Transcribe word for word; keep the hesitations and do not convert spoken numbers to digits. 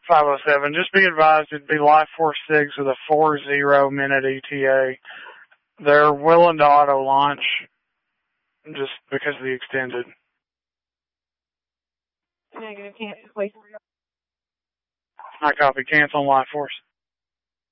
five oh seven. Just be advised it'd be Life Force six with a four zero minute E T A. They're willing to auto launch just because of the extended. Negative, can't wait. I copy. Cancel on Life Force.